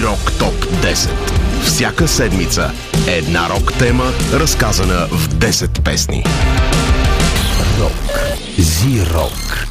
Z-Rock Топ 10. Всяка седмица една рок тема, разказана в 10 песни. Рок. Z-Rock.